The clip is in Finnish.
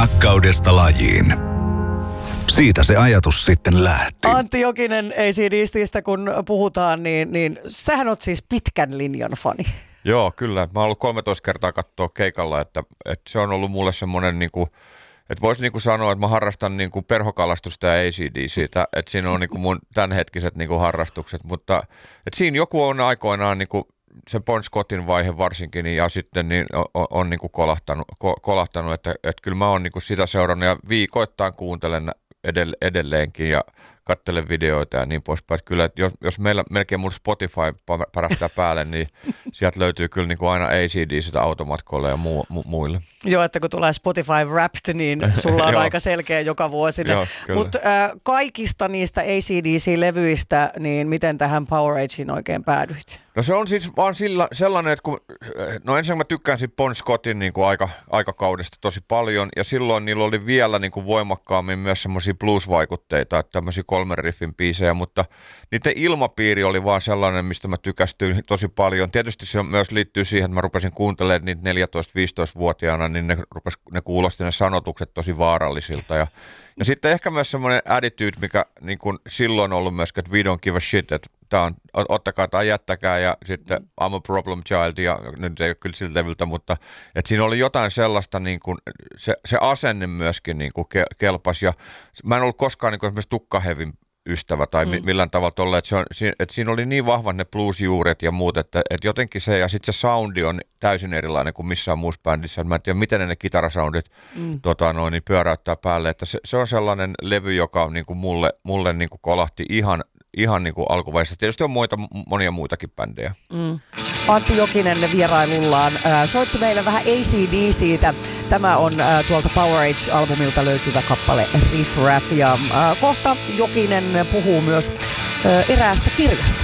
Rakkaudesta lajiin. Siitä se ajatus sitten lähti. Antti Jokinen AC/DC:stä kun puhutaan, niin sähän oot siis pitkän linjan fani. Joo, kyllä. Mä oon ollut 13 kertaa katsoa keikalla, että se on ollut mulle semmoinen, niin että voisi niin sanoa, että mä harrastan niin kuin perhokalastusta ja AC/DC:tä, että siinä on niin kuin mun tämänhetkiset niin kuin harrastukset, mutta että siinä joku on aikoinaan niin kuin sen Bon Scottin vaihe varsinkin ja sitten niin on niin kuin kolahtanut että kyllä mä oon niin kuin sitä seurannut ja viikoittain kuuntelen edelleenkin ja katselen videoita ja niin poispäin. Kyllä, että jos meillä melkein mun Spotify pärähtää päälle, niin sieltä löytyy kyllä niin kuin aina AC/DC:tä automatkoille ja muille. Joo, että kun tulee Spotify Wrapped, niin sulla on aika selkeä joka vuosi. Mutta kaikista niistä AC/DC-levyistä, niin miten tähän Power Ageen oikein päädyit? No se on siis vaan sellainen, että ensin mä tykkään siitä Bon Scottin niin kuin aikakaudesta tosi paljon, ja silloin niillä oli vielä niin kuin voimakkaammin myös semmoisia blues-vaikutteita, että tämmöisiä 3 riffin biisejä, mutta niiden ilmapiiri oli vaan sellainen, mistä mä tykästyin tosi paljon. Tietysti se myös liittyy siihen, että mä rupesin kuuntelemaan niitä 14-15-vuotiaana, niin ne kuulosti ne sanotukset tosi vaarallisilta, ja sitten ehkä myös semmoinen attitude, mikä niin kuin silloin on ollut myös, että we don't give a shit, että ottakaa tai jättäkää ja sitten I'm a problem child ja nyt ei ole kyllä siltä levyltä, mutta että siinä oli jotain sellaista, niin kuin, se asenne myöskin niin kuin kelpasi ja mä en ollut koskaan niin kuin esimerkiksi tukkahevin ystävä tai millään tavalla tolle, että siinä oli niin vahvat ne blues-juuret ja muut, että jotenkin se ja sitten se soundi on täysin erilainen kuin missään muussa bändissä. Mä en tiedä, miten ne kitarasoundit niin pyöräyttää päälle, että se on sellainen levy, joka on niin kuin mulle niin kuin kolahti ihan niin kuin alkuvaiheessa. Tietysti on monia muitakin bändejä. Antti Jokinen vierailullaan soitti meille vähän AC/DC:tä. Tämä on tuolta Power Age-albumilta löytyvä kappale Riff Raff. Ja kohta Jokinen puhuu myös eräästä kirjasta.